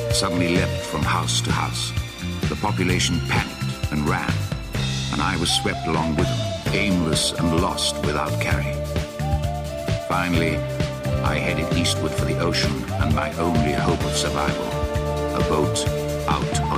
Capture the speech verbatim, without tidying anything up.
suddenly leapt from house to house. The population panicked and ran, and I was swept along with them, aimless and lost without carry. Finally, I headed eastward for the ocean and my only hope of survival, a boat out of